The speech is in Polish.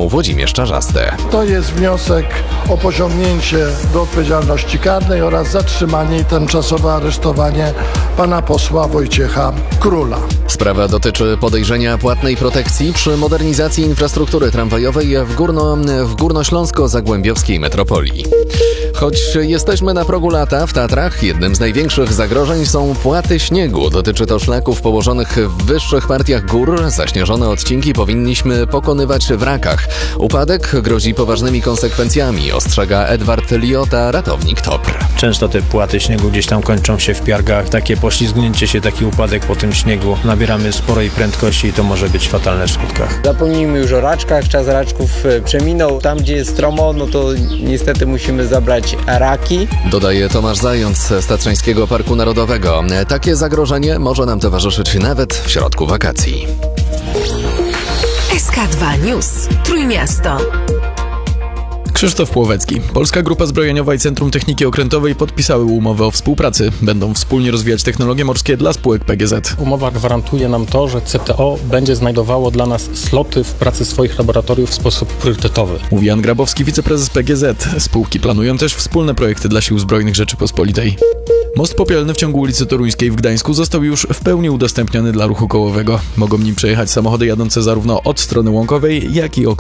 systemu Włodzimierz Czarzaste. To jest wniosek o pociągnięcie do odpowiedzialności karnej oraz zatrzymanie i tymczasowe aresztowanie pana posła Wojciecha Króla. Sprawa dotyczy podejrzenia płatnej protekcji przy modernizacji infrastruktury tramwajowej w górnośląsko-zagłębiowskiej metropolii. Choć jesteśmy na progu lata w Tatrach, jednym z największych zagrożeń są płaty śniegu. Dotyczy to szlaków położonych w wyższych partiach gór. Zaśnieżone odcinki powinniśmy pokonywać w rakach. Upadek grozi poważnymi konsekwencjami, ostrzega Edward Liota, ratownik TOPR. Często te płaty śniegu gdzieś tam kończą się w piargach. Takie poślizgnięcie się, taki upadek po tym śniegu. Nabieramy sporej prędkości i to może być fatalne w skutkach. Zapomnijmy już o raczkach, czas raczków przeminął. Tam, gdzie jest stromo, no to niestety musimy zabrać raki. Dodaje Tomasz Zając z Tatrzańskiego Parku Narodowego. Takie zagrożenie może nam towarzyszyć nawet w środku wakacji. SK2 News. Trójmiasto. Krzysztof Płowecki. Polska Grupa Zbrojeniowa i Centrum Techniki Okrętowej podpisały umowę o współpracy. Będą wspólnie rozwijać technologie morskie dla spółek PGZ. Umowa gwarantuje nam to, że CTO będzie znajdowało dla nas sloty w pracy swoich laboratoriów w sposób priorytetowy. Mówi Jan Grabowski, wiceprezes PGZ. Spółki planują też wspólne projekty dla Sił Zbrojnych Rzeczypospolitej. Most popielny w ciągu ulicy Toruńskiej w Gdańsku został już w pełni udostępniony dla ruchu kołowego. Mogą nim przejechać samochody jadące zarówno od strony Łąkowej, jak i około